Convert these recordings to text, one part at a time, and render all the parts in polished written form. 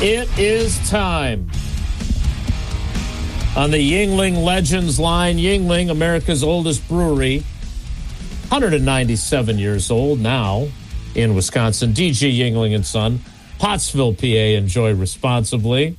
It is time. On the Yuengling Legends line, Yuengling, America's oldest brewery, 197 years old now in Wisconsin. DG Yuengling and Son, Pottsville, PA. Enjoy responsibly.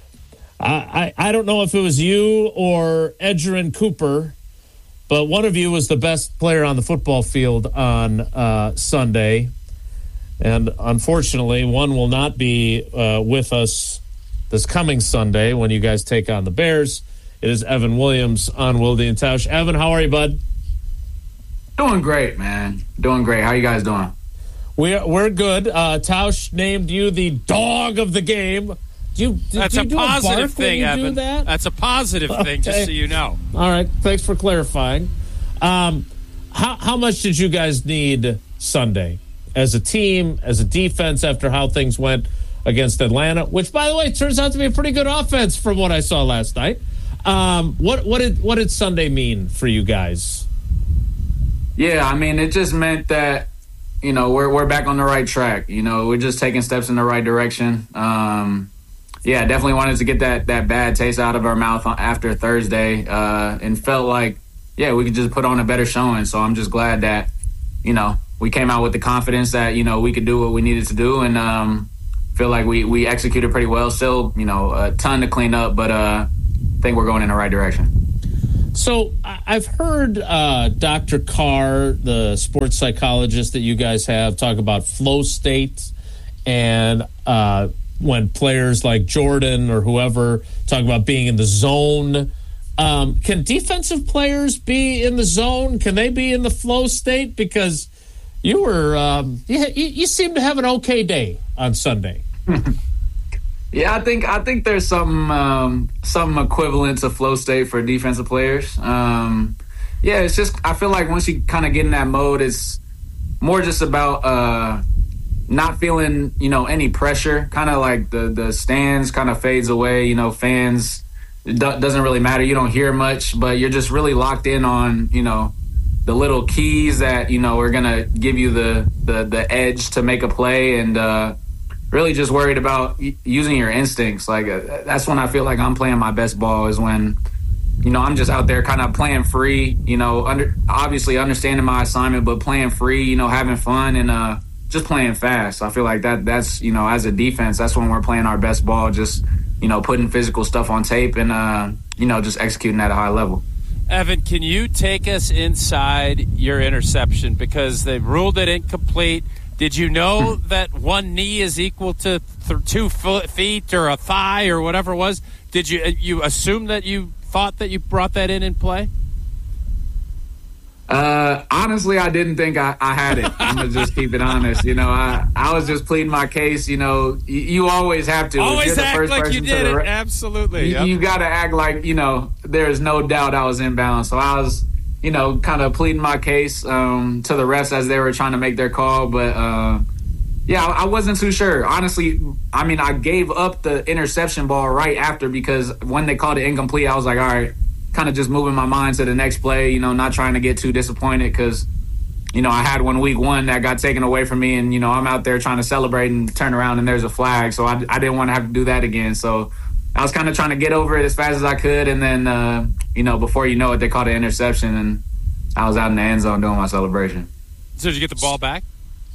I don't know if it was you or Edgerrin Cooper, but one of you was the best player on the football field on Sunday. And unfortunately, one will not be with us this coming Sunday when you guys take on the Bears. It is Evan Williams on Wilde and Tausch. Evan, how are you, bud? Doing great, man. Doing great. How you guys doing? We're good. Tausch named you the dog of the game. That's a positive thing, Evan. That's a positive thing, just so you know. All right. Thanks for clarifying. How much did you guys need Sunday as a team, as a defense, after how things went against Atlanta, which, by the way, turns out to be a pretty good offense from what I saw last night? What did Sunday mean for you guys? Yeah, I mean, it just meant that, we're back on the right track. We're just taking steps in the right direction. Definitely wanted to get that bad taste out of our mouth after Thursday, and felt like, we could just put on a better showing. So I'm just glad that, we came out with the confidence that, we could do what we needed to do, and feel like we executed pretty well. Still, a ton to clean up, but I think we're going in the right direction. So I've heard Dr. Carr, the sports psychologist that you guys have, talk about flow state, and when players like Jordan or whoever talk about being in the zone. Can defensive players be in the zone? Can they be in the flow state? Because you were you seem to have an okay day on Sunday. Yeah, I think there's something equivalent to flow state for defensive players. It's just, I feel like once you kind of get in that mode, it's more just about not feeling any pressure. Kind of like the stands kind of fades away. Fans, it doesn't really matter. You don't hear much, but you're just really locked in on the little keys that are gonna give you the edge to make a play, and really just worried about using your instincts. Like that's when I feel like I'm playing my best ball, is when I'm just out there kind of playing free, obviously understanding my assignment, but playing free, having fun, and just playing fast. I feel like that's as a defense, that's when we're playing our best ball, just putting physical stuff on tape, and just executing at a high level. Evan, can you take us inside your interception, because they ruled it incomplete? Did you know that one knee is equal to 2 feet or a thigh or whatever it was? Did you assume that you thought that you brought that in play? Honestly, I didn't think I had it. I'm going to just keep it honest. I was just pleading my case. You always have to. Always act like you did it. Absolutely. You got to act like, there's no doubt I was inbound. So I was, kind of pleading my case to the refs as they were trying to make their call. But, I wasn't too sure. Honestly, I gave up the interception ball right after, because when they called it incomplete, I was like, all right, kind of just moving my mind to the next play, not trying to get too disappointed, because, I had one week one that got taken away from me, and, I'm out there trying to celebrate and turn around and there's a flag. So I didn't want to have to do that again. So I was kind of trying to get over it as fast as I could. And then, before you know it, they called an interception, and I was out in the end zone doing my celebration. So did you get the ball back?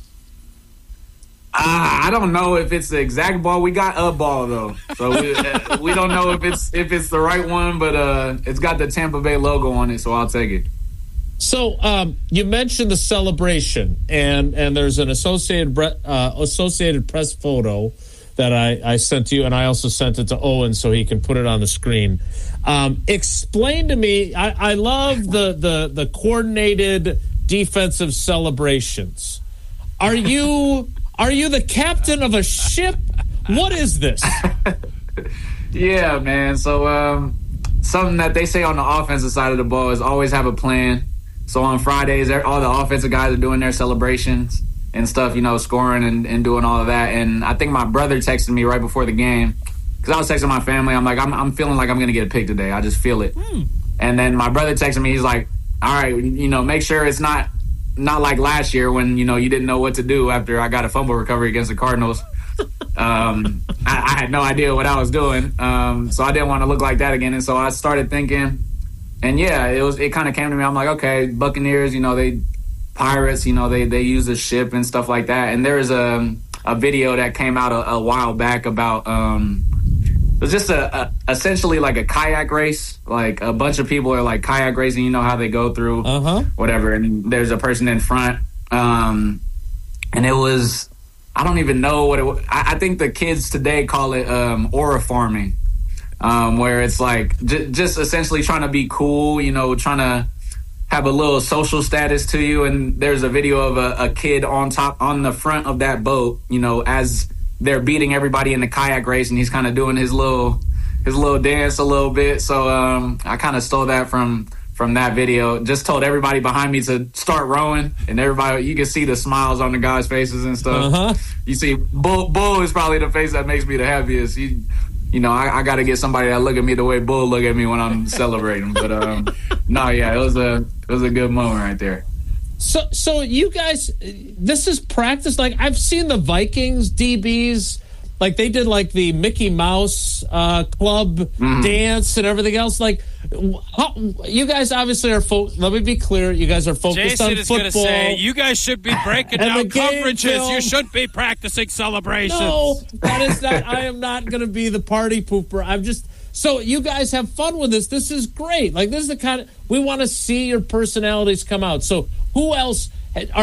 I don't know if it's the exact ball. We got a ball though, so we don't know if it's the right one, but it's got the Tampa Bay logo on it, so I'll take it. So you mentioned the celebration, and there's an Associated Press photo that I sent to you, and I also sent it to Owen so he can put it on the screen. Explain to me. I love the coordinated defensive celebrations. Are you the captain of a ship? What is this? Yeah, man. So something that they say on the offensive side of the ball is always have a plan. So on Fridays, all the offensive guys are doing their celebrations and stuff, scoring and doing all of that. And I think my brother texted me right before the game, because I was texting my family. I'm like, I'm feeling like I'm going to get a pick today. I just feel it. And then my brother texted me. He's like, all right, make sure it's not like last year when, you didn't know what to do after I got a fumble recovery against the Cardinals. I had no idea what I was doing. So I didn't want to look like that again. And so I started thinking, and yeah, it kind of came to me. I'm like, okay, Buccaneers, Pirates, they use a ship and stuff like that. And there was a video that came out a while back about, it was just essentially like a kayak race. Like a bunch of people are like kayak racing, you know how they go through whatever. And there's a person in front. And it was, I don't even know what it was. I think the kids today call it aura farming, where it's like just essentially trying to be cool, trying to have a little social status to you. And there's a video of a kid on the front of that boat, as they're beating everybody in the kayak race, and he's kind of doing his little dance a little bit. So I kind of stole that from that video. Just told everybody behind me to start rowing, and everybody, you can see the smiles on the guys' faces and stuff. You see, Bull is probably the face that makes me the happiest. I got to get somebody that look at me the way Bull look at me when I'm celebrating. But no, yeah, it was a good moment right there. So you guys, this is practice. Like I've seen the Vikings DBs, like they did like the Mickey Mouse club dance and everything else. Like you guys obviously are. Let me be clear. You guys are focused Jason on is football. Jason is going to say you guys should be breaking down coverages. You shouldn't be practicing celebrations. No, that is not. I am not going to be the party pooper. I'm just. So you guys have fun with this. This is great. Like this is the kind of we want to see your personalities come out. So who else